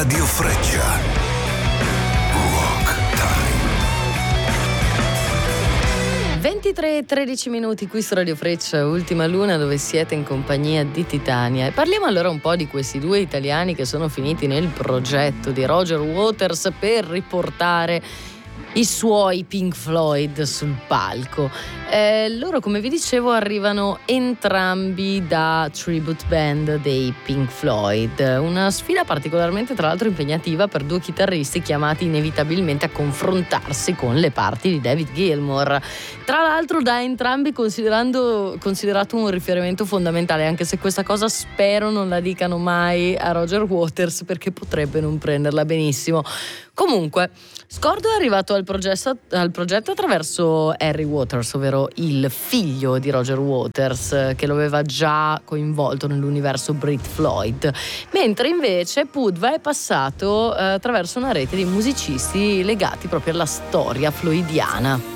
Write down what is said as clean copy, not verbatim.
Radio Freccia. Rock Time. 23:13 minuti qui su Radio Freccia, Ultima Luna, dove siete in compagnia di Titania. E parliamo allora un po' di questi due italiani che sono finiti nel progetto di Roger Waters per riportare i suoi Pink Floyd sul palco. Loro, come vi dicevo, arrivano entrambi da tribute band dei Pink Floyd, una sfida particolarmente, tra l'altro, impegnativa per due chitarristi chiamati inevitabilmente a confrontarsi con le parti di David Gilmour, tra l'altro da entrambi considerato un riferimento fondamentale, anche se questa cosa spero non la dicano mai a Roger Waters, perché potrebbe non prenderla benissimo. Comunque, Scordo è arrivato al progetto attraverso Harry Waters, ovvero il figlio di Roger Waters, che lo aveva già coinvolto nell'universo Brit Floyd, mentre invece Pudva è passato attraverso una rete di musicisti legati proprio alla storia floydiana.